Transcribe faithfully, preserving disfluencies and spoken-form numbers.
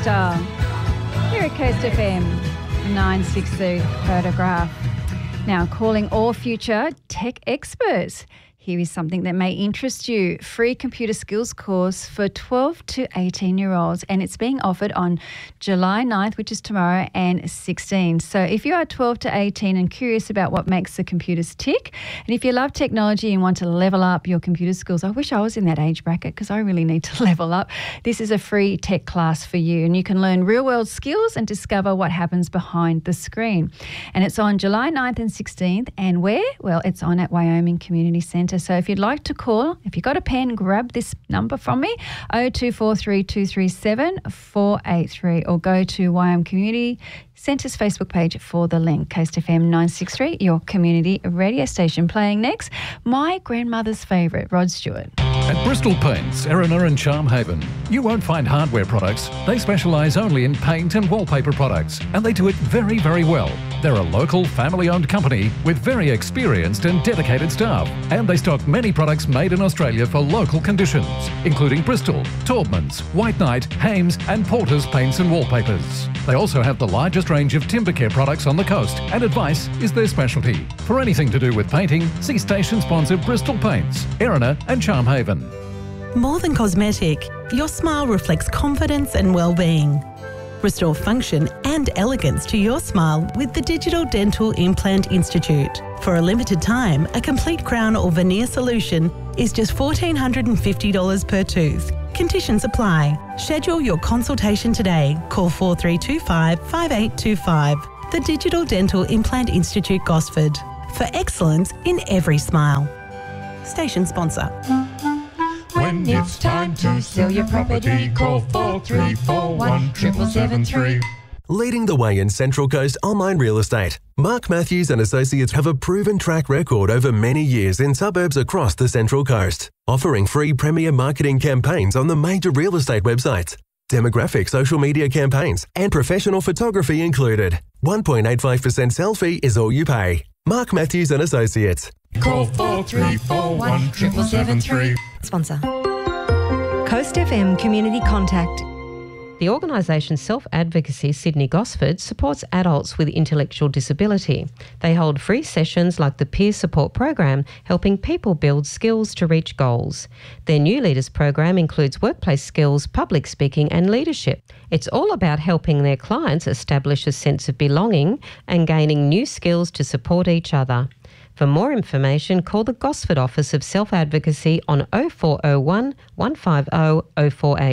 Lifestyle. Here at Coast F M, nine sixty Photograph. Now, calling all future tech experts. Here is something that may interest you. Free computer skills course for twelve to eighteen-year-olds, and it's being offered on July ninth, which is tomorrow, and sixteenth. So if you are twelve to eighteen and curious about what makes the computers tick, and if you love technology and want to level up your computer skills, I wish I was in that age bracket because I really need to level up. This is a free tech class for you, and you can learn real-world skills and discover what happens behind the screen. And it's on July ninth and sixteenth, and where? Well, it's on at Wyoming Community Centre. So if you'd like to call, if you've got a pen, grab this number from me, oh two four three, two three seven, four eight three, or go to Wyoming Community Centre's Facebook page for the link. Coast F M nine sixty-three, your community radio station. Playing next, my grandmother's favourite, Rod Stewart. At Bristol Paints, Erina and Charmhaven, you won't find hardware products. They specialise only in paint and wallpaper products, and they do it very, very well. They're a local, family-owned company with very experienced and dedicated staff, and they stock many products made in Australia for local conditions, including Bristol, Taubmans, White Knight, Hames and Porter's paints and wallpapers. They also have the largest range of timber care products on the coast, and advice is their specialty. For anything to do with painting, see station sponsor Bristol Paints, Erina and Charmhaven. More than cosmetic, your smile reflects confidence and well-being. Restore function and elegance to your smile with the Digital Dental Implant Institute. For a limited time, a complete crown or veneer solution is just one thousand four hundred fifty dollars per tooth. Conditions apply. Schedule your consultation today. Call four three two five, five eight two five. The Digital Dental Implant Institute, Gosford. For excellence in every smile. Station sponsor. When it's time to sell your property, call four three four one, seven seven three. Leading the way in Central Coast online real estate, Mark Matthews and Associates have a proven track record over many years in suburbs across the Central Coast, offering free premier marketing campaigns on the major real estate websites, demographic social media campaigns, and professional photography included. one point eight five percent sell fee is all you pay. Mark Matthews and Associates. Call four three four one, seven seven three. Sponsor. Coast F M Community Contact. The organisation Self Advocacy Sydney Gosford supports adults with intellectual disability. They hold free sessions like the Peer Support Program, helping people build skills to reach goals. Their New Leaders program includes workplace skills, public speaking and leadership. It's all about helping their clients establish a sense of belonging and gaining new skills to support each other. For more information, call the Gosford office of Self Advocacy on oh four oh one, one five oh, oh four eight.